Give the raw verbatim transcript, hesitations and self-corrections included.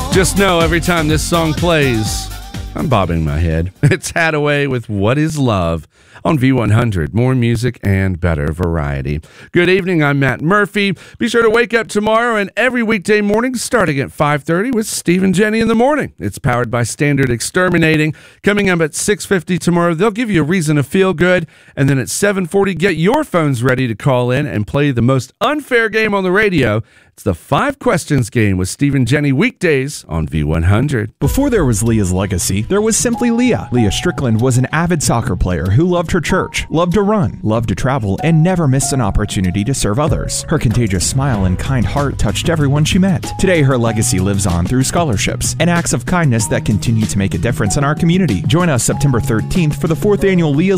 Just know every time this song plays, I'm bobbing my head. It's Hadaway with What Is Love on V one hundred. More music and better variety. Good evening, I'm Matt Murphy. Be sure to wake up tomorrow and every weekday morning starting at five thirty with Steve and Jenny in the morning. It's powered by Standard Exterminating. Coming up at six fifty tomorrow, they'll give you a reason to feel good. And then at seven forty, get your phones ready to call in and play the most unfair game on the radio. It's the Five Questions game with Steve and Jenny weekdays on V one hundred. Before there was Leah's legacy, there was simply Leah. Leah Strickland was an avid soccer player who loved her church, loved to run, loved to travel, and never missed an opportunity to serve others. Her contagious smile and kind heart touched everyone she met. Today, her legacy lives on through scholarships and acts of kindness that continue to make a difference in our community. Join us September thirteenth for the fourth annual Leah's